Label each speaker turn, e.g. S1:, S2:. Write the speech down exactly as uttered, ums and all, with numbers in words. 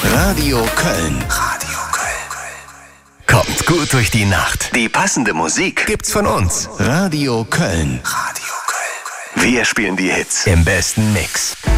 S1: Radio Köln.
S2: Radio Köln.
S1: Kommt gut durch die Nacht. Die passende Musik gibt's von uns. Radio Köln.
S2: Radio Köln.
S1: Wir spielen die Hits im besten Mix.